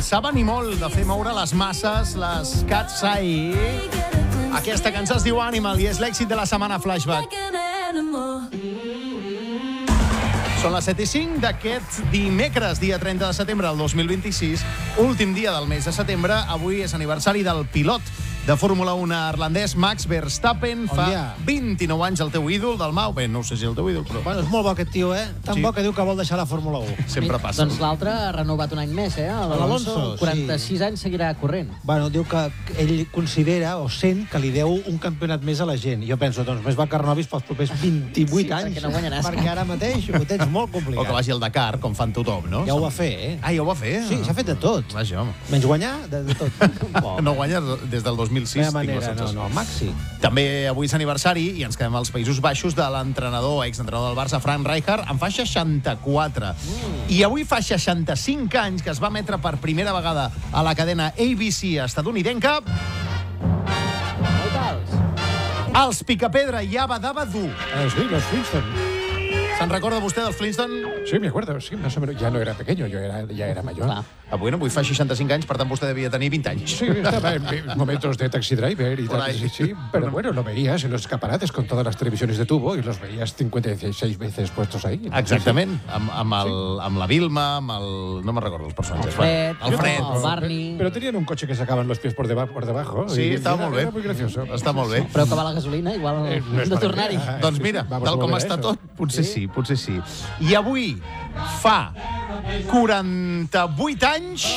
saben i molt de fer moure les masses, les Cat's Eye. Aquesta cançó es diu Animal i és l'èxit de la setmana Flashback. Són les 7:05 d'aquest dimecres, dia 30 de setembre del 2026, últim dia del mes de setembre. Avui és aniversari del pilot de Fórmula 1 neerlandès, Max Verstappen. Fa 29 anys el teu ídol del Mau. Bé, no sé si el teu ídol, però... Bueno, és molt bo aquest tio, Tan bo que diu que vol deixar la Fórmula 1. Sempre passa. Doncs l'altre ha renovat un any més, L'Alonso, 46 anys seguirà corrent. Bueno, diu que ell considera o sent que li deu un campionat més a la gent. Jo penso, doncs, més va que renovis pels propers 28 anys. Perquè no guanyaràs. Perquè ara mateix ho tens molt complicat. O que vagi al Dakar, com fan tothom, no? Ja ho va fer, Ah, ja ho va fer? Sí, s'ha fet de tot. Vaja, home. Menys guanyar, de tot. No guanyes des del 2006. No, Maxi. També avui és aniversari, i ens quedem als Països Baixos, de l'entrenador, exentrenador del Barça, Frank Rijkaard, en fa 64. I avui fa 65 anys que es va emetre per primera vegada a la cadena ABC estadounidenca Els Picapedra Yabba Dabba Doo. Sí, los Flintstones. ¿Se'n recorda vostè dels Flintstones? Sí, me acuerdo, sí, más o menos. Ya no era pequeño, ya era mayor. Clar. Bueno, avui fa 65 anys, per tant vostè devia tenir 20 anys. Sí, estaba en momentos de Taxi Driver y Por tal. ahí. Sí, pero bueno, lo veías en los escaparates con todas las televisiones de tubo y los veías 56 veces puestos ahí. Exactament, amb la Vilma, amb el... No me'n recordo els personatges. El Fred, Bueno, el Barney... Pero tenían un coche que sacaban los pies por debajo. Sí, y estava molt bé. Era muy gracioso. Està molt bé. Però que va la gasolina, igual no hem és de mala tornar-hi. idea. Doncs mira, Vamos tal a com volver està a tot, eso. potser sí, potser sí. I avui fa 48 anys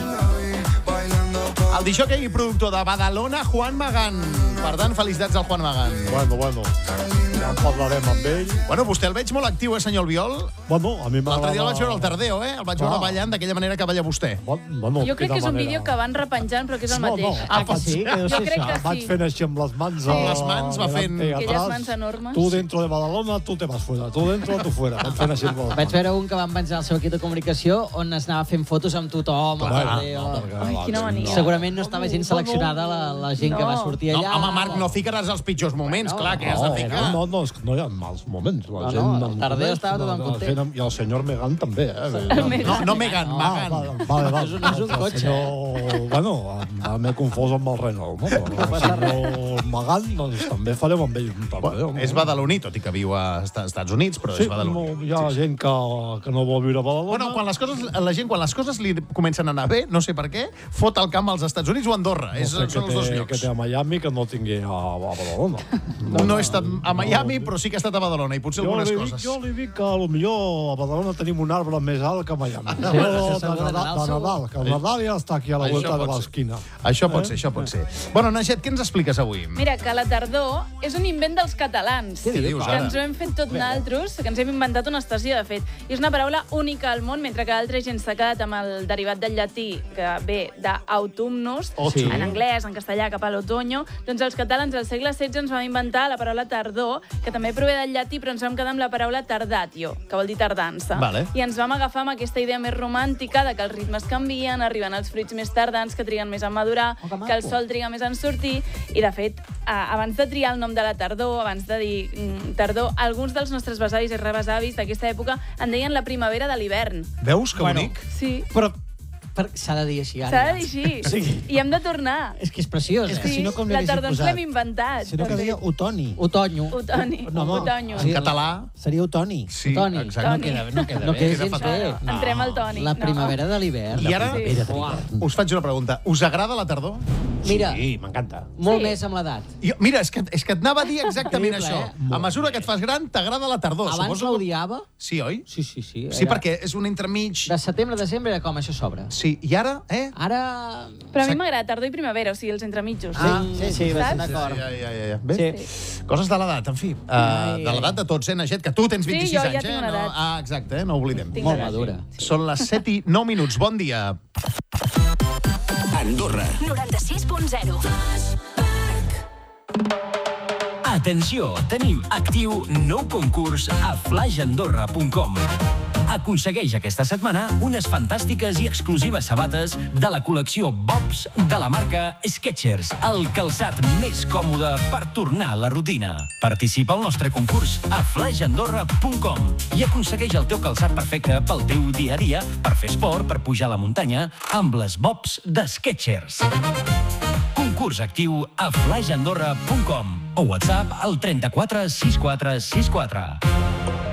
el disjockey i productor de Badalona, Juan Magán. Per tant, felicitats al Juan Magán. Bueno, ja en parlarem amb ell. Bueno, vostè el veig molt actiu, senyor Albiol? Bueno, a mi m'agrada... L'altre dia el vaig veure al Tardeo, El vaig veure ballant d'aquella manera que balla vostè. Bueno, Jo crec que és un vídeo que van repenjant, però que és el mateix. que sí? Que deu Jo ser crec això. que Vaig sí. fent així amb les mans. Sí. Les mans va fent... delante y Aquelles atrás. mans enormes. Tu dentro de Badalona, tu te vas fuera. Tu dentro, tu fuera. Vaig fent així amb les Vaig mans. veure un que van penjar al seu equip de comunicació on es anava fent fotos amb tothom. Ai, quina mania. Segurament no estava gens seleccionada la gent que va sortir No, allà. home, Marc, no ficaràs els pitjors moments, clar, que has de ficar. No, és que no hi ha mals moments. La No, gent no, amb el Tardeo moments, estava tothom content. I el senyor Megan també, No, Megan, Magan. Vale. És un cotxe, Bueno, m'he confós amb el Renault, no? Però el senyor Megan, doncs també farem amb ell un Tardeo. És badaloní, tot i que viu a Estats Units, però Sí, és badaloní. hi ha gent que no vol viure a Badalona. Bueno, quan les coses li comencen a anar bé, no sé per què, fot el camp als Estats Units o a Andorra. Són els dos que llocs. té a Miami que no tingui a Badalona. No he estat a Miami, però sí que he estat a Badalona, i potser algunes coses. Jo li dic que potser a Badalona tenim un arbre més alt que a Miami. Sí, De Nadal, que el Nadal ja està aquí a la Això volta de pot ser. l'esquina. Això pot ser, això pot ser. Bueno, Naixet, què ens expliques avui? Mira, que la tardor és un invent dels catalans. Què dius, Que ara? ens ho hem fet tot naltros, que ens hem inventat una estació, de fet. I és una paraula única al món, mentre que altra gent s'ha quedat amb el derivat del llatí, que ve d'autumnus, Sí. en anglès, en castellà, cap a l'otoño. Doncs els catalans al segle XVI ens vam inventar la paraula tardor, que també prové del llatí, però ens vam quedar amb la paraula tardatio, que vol dir tardança. Vale. I ens vam agafar amb aquesta idea més romàntica de que els ritmes canvien, arriben els fruits més tardans, que triguen més a madurar, Oh, que maco. que el sol triga més en sortir, i de fet, abans de triar el nom de la tardor, abans de dir tardor, alguns dels nostres besavis i rebesavis d'aquesta època en deien la primavera de l'hivern. Veus que bonic? Sí, Però s'ha de dir així, ara. s'ha de dir així. Sí. I hem de tornar. És que és preciós, És que Sí, si no, com li la haguéssim tardor ens posat? l'hem inventat. Si no, que també. deia Otoni. Otonyo. Otoni. No, home. Otonyo. En català, Seria Otoni. sí, Toni. exacte. No queda bé. No queda Queda gens fatal. bé. Entrem al Toni. La primavera de l'hivern. I ara Sí. us faig una pregunta. Us agrada la tardor? Mira, Sí, m'encanta. molt Sí. més amb l'edat. Mira, és que et anava a dir exactament Increïble, això. A mesura que et fas gran, t'agrada la tardor. Abans Suposo- l'odiava. Sí, oi? Sí. Sí, perquè és un entremig... De setembre a desembre era com això s'obre. Sí, i ara, Ara... Però a mi m'agrada tardor i primavera, o sigui, els entremitjos. sí, Saps? d'acord. Ja. Bé, coses de l'edat, en fi. De l'edat de tots, Naixet, que tu tens 26 jo ja anys, tinc una No? edat. Exacte, no ho oblidem. Tinc Molt edat, madura. sí. Són les 7:09. Bon dia. Andorra. 96.0. Atenció, tenim actiu nou concurs a flashandorra.com. Aconsegueix aquesta setmana unes fantàstiques i exclusives sabates de la col·lecció Bobs de la marca Skechers, el calçat més còmode per tornar a la rutina. Participa al nostre concurs a flashandorra.com i aconsegueix el teu calçat perfecte pel teu dia a dia, per fer esport, per pujar a la muntanya, amb les Bobs de Skechers. Concurs actiu a flashandorra.com o WhatsApp al 34 64 64.